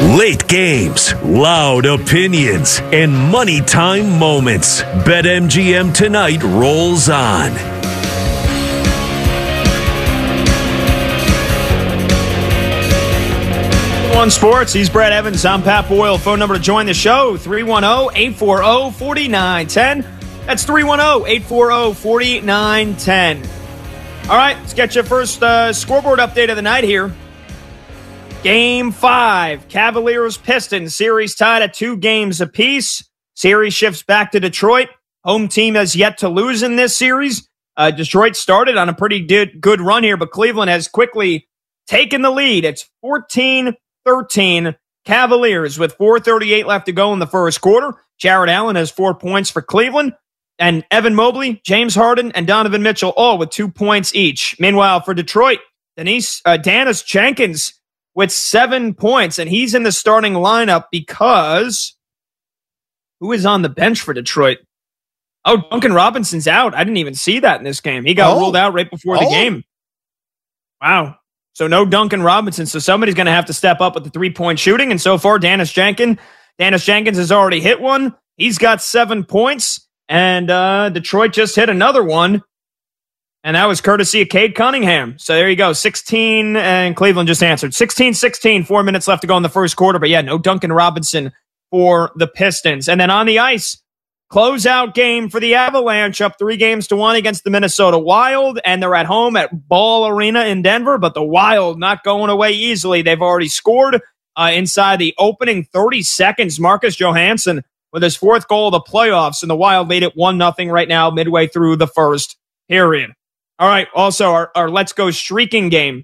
Late games, loud opinions, and money time moments. BetMGM tonight rolls on. One Sports. He's Brad Evans. I'm Pat Boyle. Phone number to join the show, 310-840-4910. That's 310-840-4910. All right, let's get your first scoreboard update of the night here. Game 5, Cavaliers-Pistons. Series tied at 2 games apiece. Series shifts back to Detroit. Home team has yet to lose in this series. Detroit started on a pretty good run here, but Cleveland has quickly taken the lead. It's 14-13 Cavaliers with 4:38 left to go in the first quarter. Jared Allen has 4 points for Cleveland. And Evan Mobley, James Harden, and Donovan Mitchell all with 2 points each. Meanwhile, for Detroit, Dennis Jenkins with 7 points, and he's in the starting lineup because who is on the bench for Detroit? Oh, Duncan Robinson's out. I didn't even see that in this game. He got ruled out right before the game. Wow. So no Duncan Robinson. So somebody's going to have to step up with the 3-point shooting. And so far, Dennis Jenkins has already hit one. He's got 7 points. And Detroit just hit another one. And that was courtesy of Cade Cunningham. So there you go. 16, and Cleveland just answered. 16-16, 4 minutes left to go in the first quarter. But yeah, no Duncan Robinson for the Pistons. And then on the ice, closeout game for the Avalanche, up 3-1 against the Minnesota Wild. And they're at home at Ball Arena in Denver. But the Wild not going away easily. They've already scored inside the opening 30 seconds. Marcus Johansson with his 4th goal of the playoffs. And the Wild lead it 1-0 right now, midway through the first period. All right, also our Let's Go streaking game.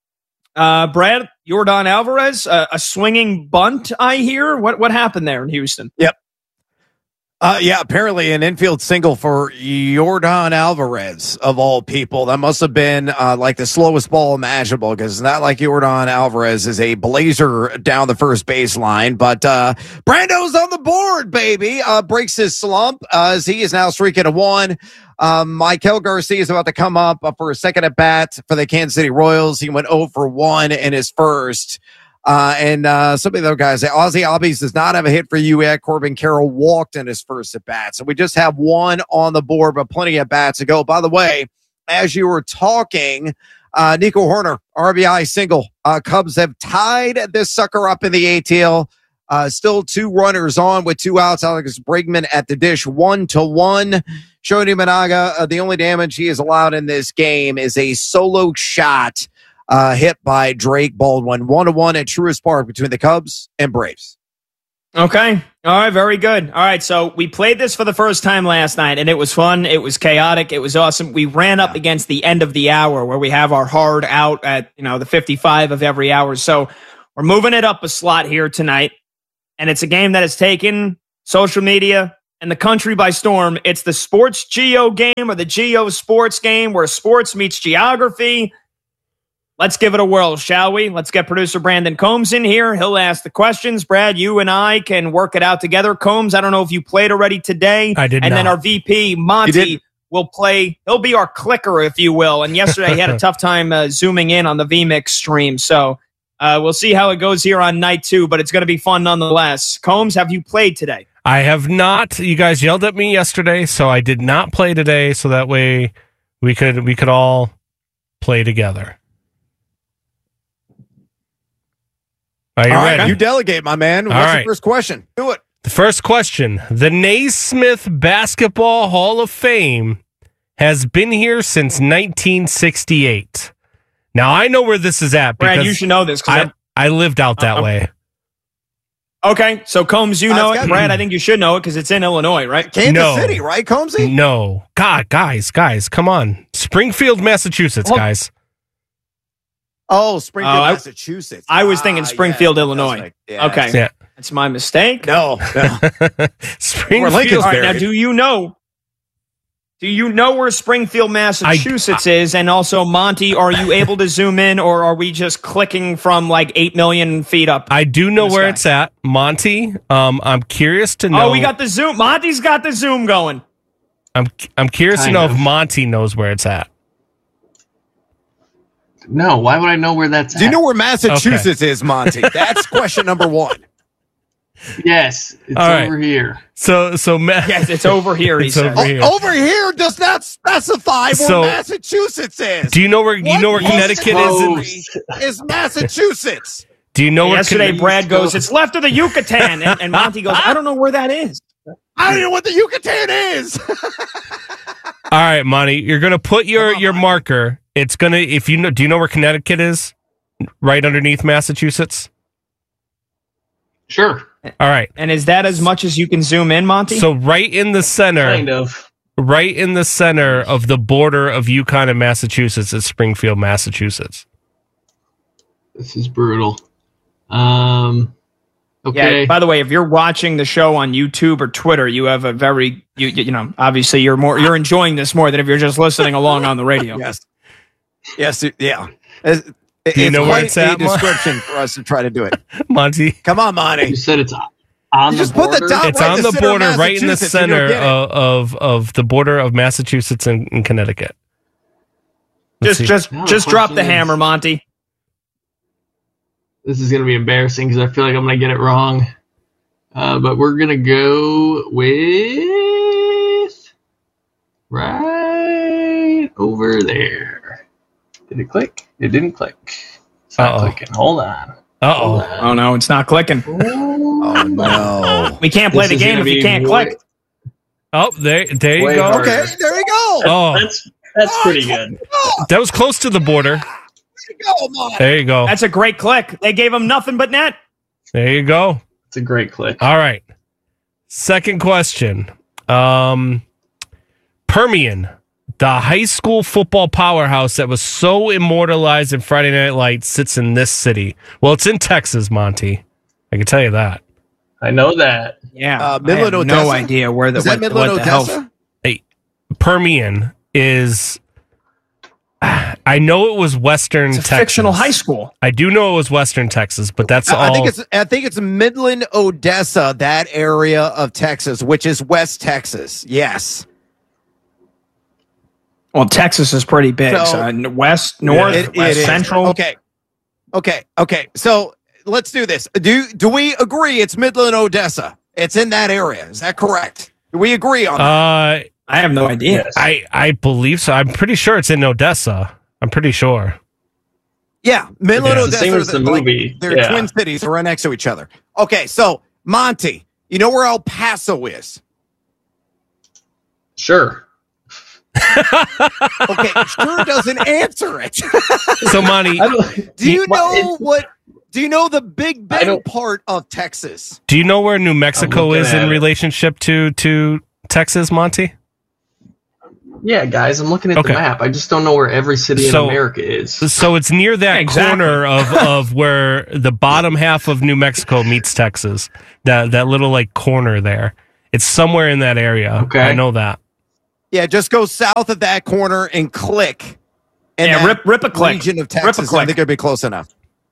Brad, Yordan Alvarez, a swinging bunt, I hear. What happened there in Houston? Yep. Yeah, apparently an infield single for Yordan Alvarez, of all people. That must have been like the slowest ball imaginable, because it's not like Yordan Alvarez is a blazer down the first baseline. But Brando's on the board, baby. Breaks his slump as he is now streaking a 1. Michael Garcia is about to come up for a second at bat for the Kansas City Royals. He went 0 for 1 in his first. And some of the other guys, Ozzy Albies does not have a hit for you yet. Corbin Carroll walked in his first at bat. So we just have 1 on the board, but plenty of bats to go. By the way, as you were talking, Nico Horner, RBI single. Cubs have tied this sucker up in the ATL. Still 2 runners on with 2 outs. Alex Bregman at the dish, 1-1. Shoni Managa, the only damage he has allowed in this game is a solo shot hit by Drake Baldwin. 1-1 at Truist Park between the Cubs and Braves. Okay. All right. Very good. All right. So we played this for the first time last night, and it was fun. It was chaotic. It was awesome. We ran up against the end of the hour where we have our hard out at, the 55 of every hour. So we're moving it up a slot here tonight, and it's a game that has taken social media and the country by storm. It's the Sports Geo game, or the Geo Sports game, where sports meets geography. Let's give it a whirl, shall we? Let's get producer Brandon Combs in here. He'll ask the questions. Brad, you and I can work it out together. Combs, I don't know if you played already today. I did not. And then our VP, Monty, will play. He'll be our clicker, if you will. And yesterday he had a tough time zooming in on the VMix stream. So we'll see how it goes here on night 2, but it's going to be fun nonetheless. Combs, have you played today? I have not. You guys yelled at me yesterday, so I did not play today. So that way we could all play together. Are you ready? You delegate, my man. What's the first question? Do it. The first question. The Naismith Basketball Hall of Fame has been here since 1968. Now, I know where this is at. Brad, you should know this. I lived out that way. Okay, so Combs, you know it. Brad, I think you should know it because it's in Illinois, right? Kansas City, right, Combsy? No. God, guys, come on. Springfield, Massachusetts, guys. Oh, Springfield, Massachusetts. I was thinking Springfield, Illinois. Okay. Yeah. That's my mistake. No. Springfield. All right, now, do you know where Springfield, Massachusetts is? And also, Monty, are you able to zoom in, or are we just clicking from like 8 million feet up? I do know where it's at. Monty, I'm curious to know. Oh, we got the zoom. Monty's got the zoom going. I'm curious to know if Monty knows where it's at. No, why would I know where that's at? Do you know where Massachusetts is, Monty? That's question number one. Yes, it's All right. over here. Yes, it's over here. He It's said. over here. Over here does not specify So- where Massachusetts is. Do you know where Connecticut is? Is Massachusetts. Do you know where Yesterday, Conne- Brad goes, "It's left of the Yucatan," and Monty goes, "I don't know where that is." I don't know what the Yucatan is. All right, Monty, you're gonna put your marker. It's gonna if you know. Do you know where Connecticut is? Right underneath Massachusetts. Sure, All right. And is that as much as you can zoom in, Monty? So right in the center, kind of. right in the center of the border of Yukon and Massachusetts is Springfield, Massachusetts. This is brutal. Okay. Yeah. By the way, if you're watching the show on YouTube or Twitter, you have a very you know obviously you're enjoying this more than if you're just listening along on the radio. Yes. Yes. Yeah. Do you know where quite it's at, a description for us to try to do it. Monty, Come on, Monty. You said it's on You the just put the border. dot it's right on in the center of border, right in the Massachusetts, and you'll center get it. of the border of Massachusetts and Connecticut. Let's see. Just No, drop the question is- hammer, Monty. This is going to be embarrassing because I feel like I'm going to get it wrong. But we're going to go with right over there. Did it click? It didn't click. It's not Uh-oh. clicking. Hold on. Uh-oh. Oh no, it's not clicking. Oh, no. We can't play This the is game gonna if you be can't way- click. Oh, there you Way go. harder. Okay, there you go. Oh, That's pretty good. that was close to the border. There you go, Monty. There you go. That's a great click. They gave him nothing but net. There you go. It's a great click. All right. Second question. Permian, the high school football powerhouse that was so immortalized in Friday Night Lights, sits in this city. Well, it's in Texas, Monty. I can tell you that. I know that. Yeah, I Midland, have no Odessa? idea where the Is that what, Midland, what the hell. Odessa? Permian is. I know it was Western It's a Texas. fictional high school. I do know it was Western Texas, but that's all. I think it's Midland, Odessa, that area of Texas, which is West Texas. Yes. Well, Texas is pretty big. So- So, west, north, It west, is. central. Okay. So let's do this. Do we agree it's Midland, Odessa? It's in that area. Is that correct? Do we agree on that? I have no idea. Yes. I believe so. I'm pretty sure it's in Odessa. I'm pretty sure. Yeah, Midland, Yeah, Odessa. the same as the movie. They're Yeah. twin cities right next to each other. Okay, so Monty, you know where El Paso is? Sure. Okay, sure doesn't answer it. So, Monty, I don't, Do you Well, know what? Do you know the Big I Bend don't- part of Texas? do you know where New Mexico looking is at in it. relationship to Texas, Monty? yeah, guys, I'm looking at Okay. the map. I just don't know where every city in So- America is. So it's near that Exactly. corner of where the bottom half of New Mexico meets Texas. That little like corner there. It's somewhere in that area. Okay. I know that. Yeah, just go south of that corner and click. In Yeah, that rip a click. region of Rip a Texas. I click. think it'd be close enough.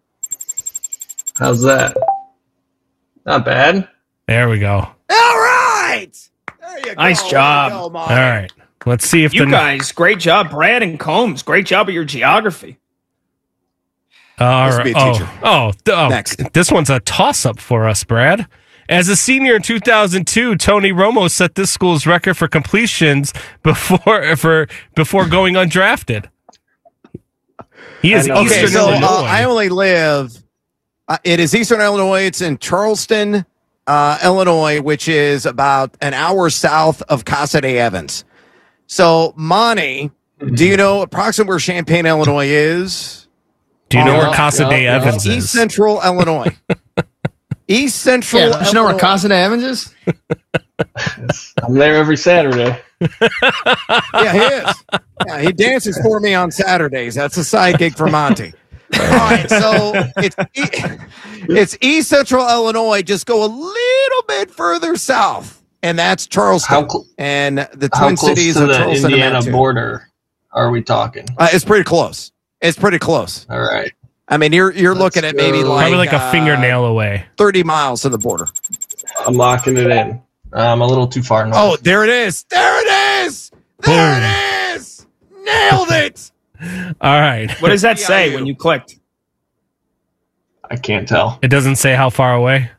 How's that? Not bad. There we go. All right. There you go. Nice There job. you go, All Monty. right. Let's see if You the guys, great job, Brad and Combs. Great job at your geography. all This right. would be a teacher. Next. This one's a toss up for us, Brad. As a senior in 2002, Tony Romo set this school's record for completions before going undrafted. He is I know. Eastern Okay, so Illinois. I only live. It is Eastern Illinois. It's in Charleston, Illinois, which is about an hour south of Casa de Evans. So, Monty, do you know approximately where Champaign, Illinois is? Do you know where Yeah, Casa de yeah. Evans East is? Central Illinois. East Central. Yeah, you know where Illinois. Casa de Evans is? I'm there every Saturday. Yeah, he is. Yeah, he dances for me on Saturdays. That's a side gig for Monty. All right, so it's East Central Illinois. Just go a little bit further south, and that's Charleston. And the How Twin close Cities to of the Charleston and Indiana Manitou. border are we talking? It's pretty close. It's pretty close. All right. I mean, you're looking at maybe go. like Probably like a fingernail away. 30 miles to the border. I'm locking it in. I'm a little too far north. Oh, there it is. There it is. There it is. Nailed it. All right. What does that say when you clicked? I can't tell. It doesn't say how far away.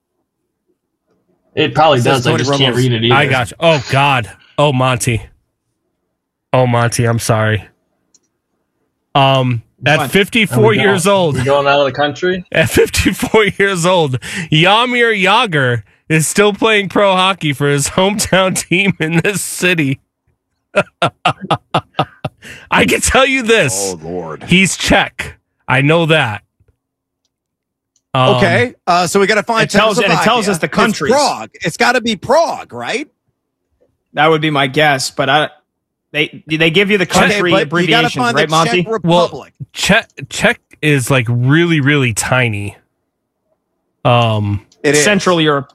It probably It does. says I Tony just can't Romo's. read it either. I got you. Oh, God. Oh, Monty. I'm sorry. At 54 years old, We going out of the country? At 54 years old, Jaromir Jagr is still playing pro hockey for his hometown team in this city. I can tell you this. Oh, Lord. He's Czech. I know that. Okay, so we got to find. It tells us the countries. It's Prague. It's got to be Prague, right? That would be my guess, but they give you the country but abbreviations, you got to find right, the Monty? Czech Republic. Czech is like really, really tiny. It is Central Europe.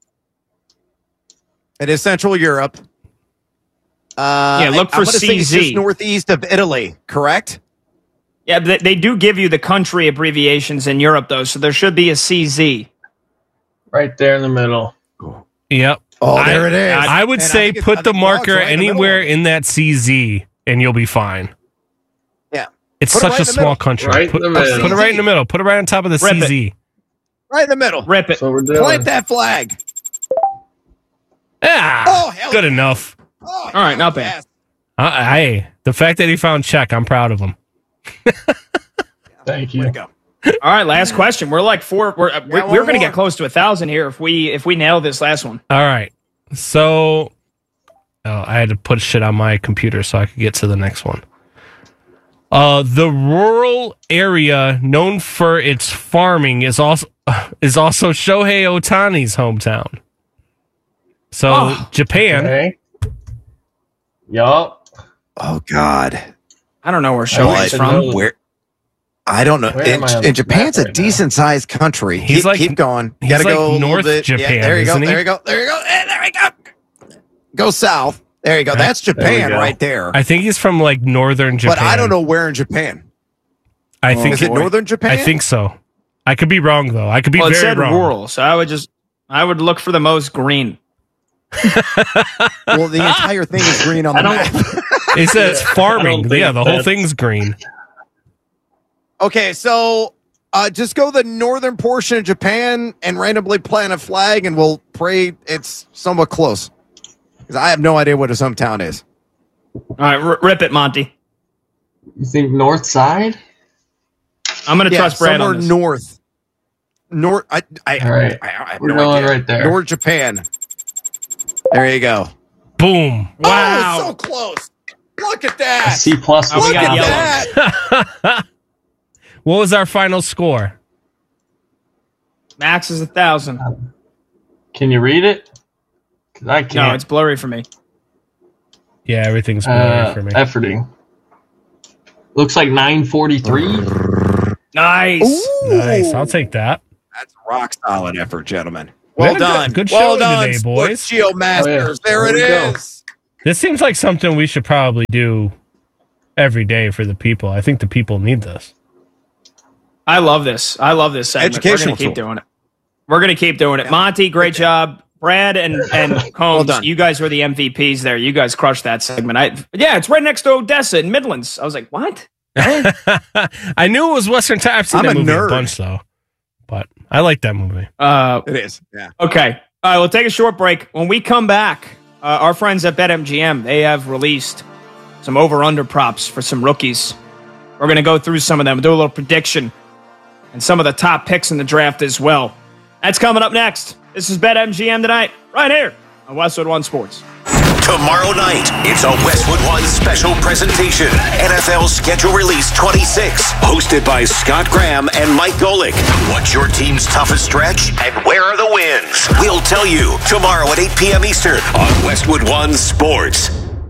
It is Central Europe. Look for I'm gonna say it's CZ. just northeast of Italy, correct? Yeah, but they do give you the country abbreviations in Europe, though, so there should be a CZ. Right there in the middle. Yep. Oh, there it is. I would And say think put the Prague's marker right in the anywhere middle. in that CZ and you'll be fine. Yeah. It's Put it such right a in the small middle. country. Right in Put the middle. it right in the middle. Put it right on top of the Rip it. CZ. Right in the middle. Rip it. So we're doing. Plant that flag. Ah, Oh, hell good yeah. enough. Oh, All right, not bad. Hey, the fact that he found Czech, I'm proud of him. Thank Way you. to go. All right, last question. We're like we're one going to more. get close to 1,000 here if we nail this last one. All right. So, I had to put shit on my computer so I could get to the next one. The rural area known for its farming is also Shohei Ohtani's hometown. So, Japan. Okay. Yup. Oh God. I don't know where I Shohei's should from. know. Where? I don't know. Where am I on And the Japan's map a right now? decent sized country. He's Keep going. he's Gotta like go a little North bit. Japan, Yeah, there you go. isn't he? There you go. There you go. There we go. Go south. There you go. That's There we Japan go. right there. I think he's from like northern Japan. But I don't know where in Japan. I think Is it northern Japan? I think so. I could be wrong though. I could be Well, it very said wrong. rural, so I would look for the most green. Well, the entire thing is green on the map. It says farming. think Yeah, the whole that's- thing's green. Okay, so just go the northern portion of Japan and randomly plant a flag, and we'll pray it's somewhat close. Because I have no idea what his hometown is. All right, rip it, Monty. You think north side? I'm going to trust Brad somewhere on this. north. All right. I have We're no going idea. right there. North Japan. There you go. Boom. Wow. Oh, so close. Look at that. C plus. Oh, we Look got at yellow. that. What was our final score? Max is 1,000. Can you read it? Because I can't. No, it's blurry for me. Yeah, everything's blurry for me. Efforting. Looks like 943. Nice. Ooh. Nice. I'll take that. That's a rock solid effort, gentlemen. We Well had a done. good well show done, today, Sports boys. Geo Masters. Oh, yeah. There it There we go. is. This seems like something we should probably do every day for the people. I think the people need this. I love this. I love this segment. Educational We're going to keep tool. doing it. We're going to keep doing it. Monty, great job. Brad and Combs, done. you guys were the MVPs there. You guys crushed that segment. It's right next to Odessa in Midlands. I was like, what? I knew it was Western time. I've seen I'm that a movie a nerd. bunch though, but I like that movie. It is. Yeah. Okay. All right, we'll take a short break. When we come back, our friends at BetMGM, they have released some over-under props for some rookies. We're going to go through some of them, do a little prediction, and some of the top picks in the draft as well. That's coming up next. This is BetMGM tonight, right here on Westwood One Sports. Tomorrow night, it's a Westwood One special presentation. NFL Schedule Release 26. Hosted by Scott Graham and Mike Golick. What's your team's toughest stretch? And where are the wins? We'll tell you tomorrow at 8 p.m. Eastern on Westwood One Sports.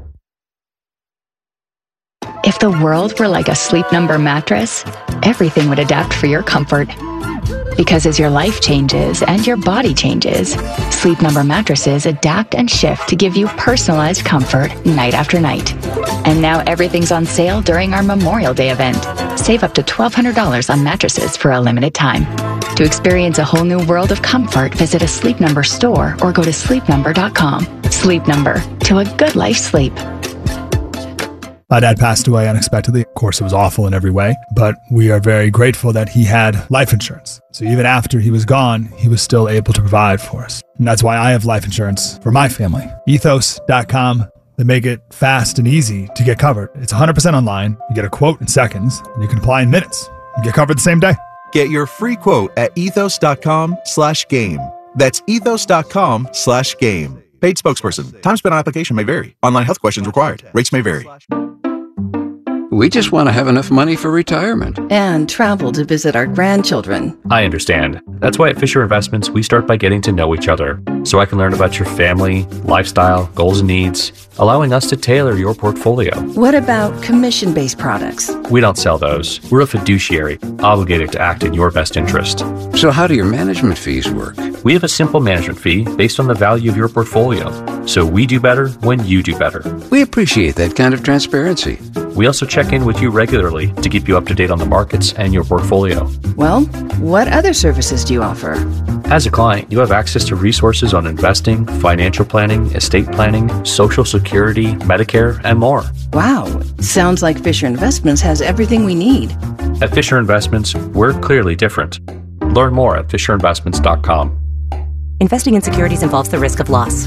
If the world were like a Sleep Number mattress, everything would adapt for your comfort. Because as your life changes and your body changes, Sleep Number mattresses adapt and shift to give you personalized comfort night after night. And now everything's on sale during our Memorial Day event. Save up to $1,200 on mattresses for a limited time. To experience a whole new world of comfort, visit a Sleep Number store or go to sleepnumber.com. Sleep Number, to a good life sleep. My dad passed away unexpectedly. Of course, it was awful in every way, but we are very grateful that he had life insurance. So even after he was gone, he was still able to provide for us. And that's why I have life insurance for my family. Ethos.com. They make it fast and easy to get covered. It's 100% online. You get a quote in seconds, and you can apply in minutes. You get covered the same day. Get your free quote at ethos.com/game. That's ethos.com/game. Paid spokesperson. Time spent on application may vary. Online health questions required. Rates may vary. We just want to have enough money for retirement. And travel to visit our grandchildren. I understand. That's why at Fisher Investments, we start by getting to know each other, so I can learn about your family, lifestyle, goals and needs, allowing us to tailor your portfolio. What about commission-based products? We don't sell those. We're a fiduciary, obligated to act in your best interest. So how do your management fees work? We have a simple management fee based on the value of your portfolio, so we do better when you do better. We appreciate that kind of transparency. We also check in with you regularly to keep you up to date on the markets and your portfolio. Well, what other services do you offer? As a client, you have access to resources on investing, financial planning, estate planning, Social Security, Medicare, and more. Wow, sounds like Fisher Investments has everything we need. At Fisher Investments, we're clearly different. Learn more at FisherInvestments.com. Investing in securities involves the risk of loss.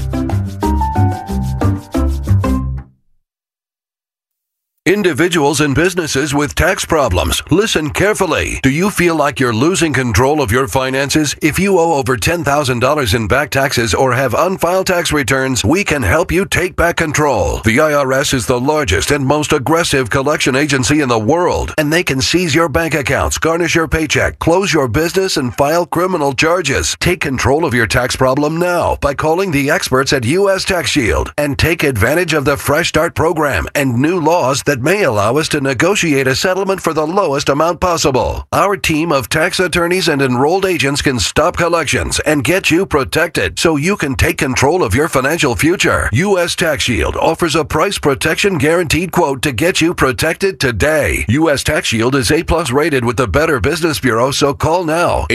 Individuals and businesses with tax problems, listen carefully. Do you feel like you're losing control of your finances? If you owe over $10,000 in back taxes or have unfiled tax returns, we can help you take back control. The IRS is the largest and most aggressive collection agency in the world, and they can seize your bank accounts, garnish your paycheck, close your business, and file criminal charges. Take control of your tax problem now by calling the experts at U.S. Tax Shield and take advantage of the Fresh Start program and new laws that may allow us to negotiate a settlement for the lowest amount possible. Our team of tax attorneys and enrolled agents can stop collections and get you protected so you can take control of your financial future. U.S. Tax Shield offers a price protection guaranteed quote to get you protected today. U.S. Tax Shield is A+ rated with the Better Business Bureau, so call now.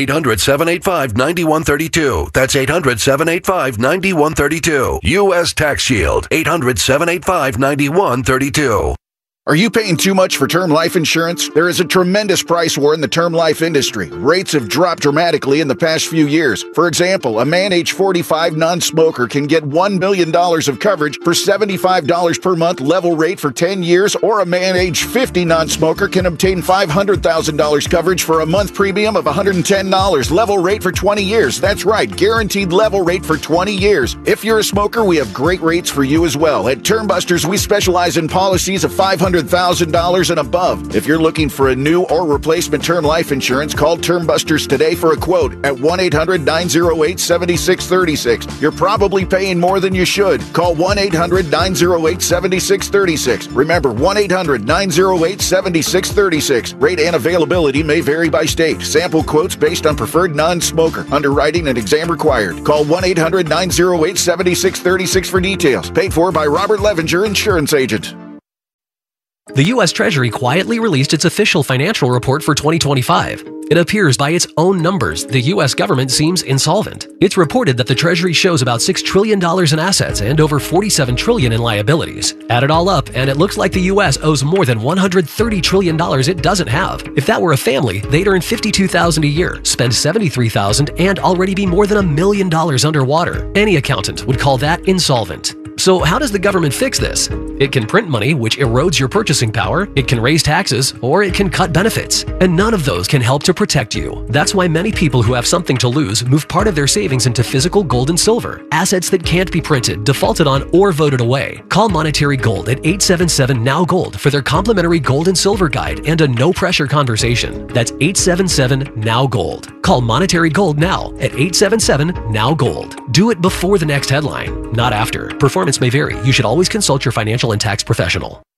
800-785-9132. That's 800-785-9132. U.S. Tax Shield. 800-785-9132. Are you paying too much for term life insurance? There is a tremendous price war in the term life industry. Rates have dropped dramatically in the past few years. For example, a man age 45 non-smoker can get $1 million of coverage for $75 per month level rate for 10 years, or a man age 50 non-smoker can obtain $500,000 coverage for a month premium of $110 level rate for 20 years. That's right, guaranteed level rate for 20 years. If you're a smoker, we have great rates for you as well. At Term Busters, we specialize in policies of $500,000 and above. If you're looking for a new or replacement term life insurance, call Term Busters today for a quote at 1-800-908-7636. You're probably paying more than you should. Call 1-800-908-7636. Remember, 1-800-908-7636. Rate and availability may vary by state. Sample quotes based on preferred non-smoker. Underwriting and exam required. Call 1-800-908-7636 for details. Paid for by Robert Levenger, insurance agent. The U.S. Treasury quietly released its official financial report for 2025. It appears by its own numbers the U.S. government seems insolvent. It's reported that the Treasury shows about $6 trillion in assets and over $47 trillion in liabilities. Add it all up, and it looks like the U.S. owes more than $130 trillion it doesn't have. If that were a family, they'd earn $52,000 a year, spend $73,000, and already be more than $1 million underwater. Any accountant would call that insolvent. So how does the government fix this? It can print money, which erodes your purchasing power, it can raise taxes, or it can cut benefits. And none of those can help to protect you. That's why many people who have something to lose move part of their savings into physical gold and silver, assets that can't be printed, defaulted on, or voted away. Call Monetary Gold at 877-NOW-GOLD for their complimentary gold and silver guide and a no-pressure conversation. That's 877-NOW-GOLD. Call Monetary Gold now at 877-NOW-GOLD. Do it before the next headline, not after. Performance may vary. You should always consult your financial and tax professional.